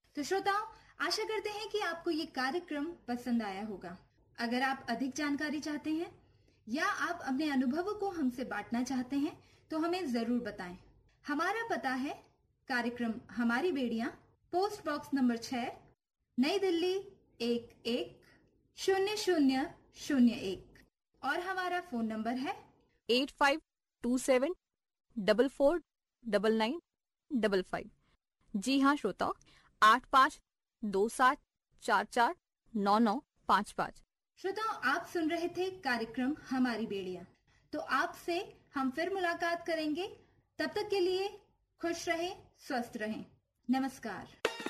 तो श्रोताओं, आशा करते हैं कि आपको ये कार्यक्रम पसंद आया होगा। अगर आप अधिक जानकारी चाहते हैं या आप अपने अनुभवों को हमसे बांटना चाहते हैं तो हमें जरूर बताएं। हमारा पता है कार्यक्रम हमारी बेड़ियां, पोस्ट बॉक्स नंबर 6, नई दिल्ली 110001 और हमारा फोन नंबर है 8527449955। जी हाँ श्रोताओ, 8527449955। श्रोताओं, आप सुन रहे थे कार्यक्रम हमारी बेड़ियां। तो आपसे हम फिर मुलाकात करेंगे। तब तक के लिए खुश रहें, स्वस्थ रहें। नमस्कार।